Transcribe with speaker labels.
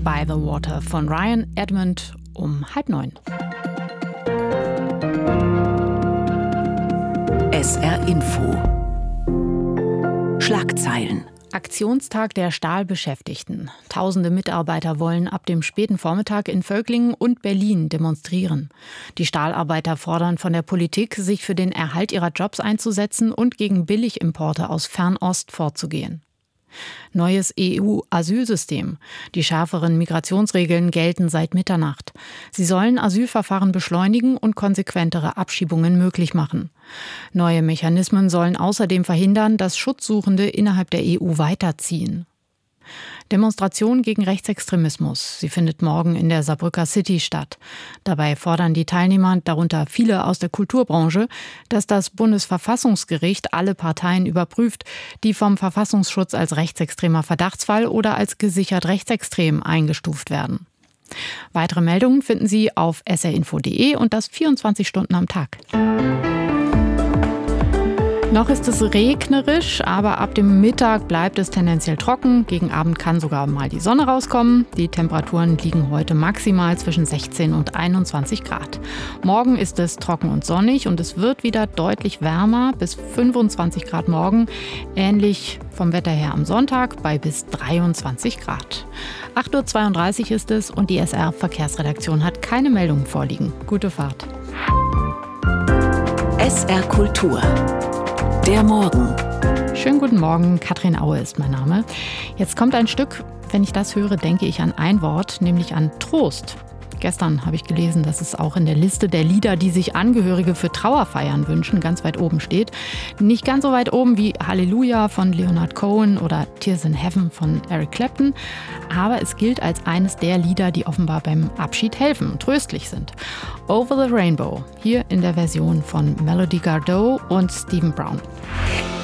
Speaker 1: By the Water von Ryan Edmund um 8:30.
Speaker 2: SR Info. Schlagzeilen.
Speaker 1: Aktionstag der Stahlbeschäftigten. Tausende Mitarbeiter wollen ab dem späten Vormittag in Völklingen und Berlin demonstrieren. Die Stahlarbeiter fordern von der Politik, sich für den Erhalt ihrer Jobs einzusetzen und gegen Billigimporte aus Fernost vorzugehen. Neues EU-Asylsystem. Die schärferen Migrationsregeln gelten seit Mitternacht. Sie sollen Asylverfahren beschleunigen und konsequentere Abschiebungen möglich machen. Neue Mechanismen sollen außerdem verhindern, dass Schutzsuchende innerhalb der EU weiterziehen. Demonstration gegen Rechtsextremismus. Sie findet morgen in der Saarbrücker City statt. Dabei fordern die Teilnehmer, darunter viele aus der Kulturbranche, dass das Bundesverfassungsgericht alle Parteien überprüft, die vom Verfassungsschutz als rechtsextremer Verdachtsfall oder als gesichert rechtsextrem eingestuft werden. Weitere Meldungen finden Sie auf srinfo.de und das 24 Stunden am Tag. Noch ist es regnerisch, aber ab dem Mittag bleibt es tendenziell trocken. Gegen Abend kann sogar mal die Sonne rauskommen. Die Temperaturen liegen heute maximal zwischen 16 und 21 Grad. Morgen ist es trocken und sonnig und es wird wieder deutlich wärmer, bis 25 Grad morgen. Ähnlich vom Wetter her am Sonntag bei bis 23 Grad. 8:32 Uhr ist es und die SR-Verkehrsredaktion hat keine Meldungen vorliegen. Gute Fahrt.
Speaker 2: SR Kultur. Der Morgen.
Speaker 1: Schönen guten Morgen, Katrin Aue ist mein Name. Jetzt kommt ein Stück, wenn ich das höre, denke ich an ein Wort, nämlich an Trost. Gestern habe ich gelesen, dass es auch in der Liste der Lieder, die sich Angehörige für Trauerfeiern wünschen, ganz weit oben steht. Nicht ganz so weit oben wie Halleluja von Leonard Cohen oder Tears in Heaven von Eric Clapton. Aber es gilt als eines der Lieder, die offenbar beim Abschied helfen und tröstlich sind. Over the Rainbow, hier in der Version von Melody Gardot und Stephen Brown.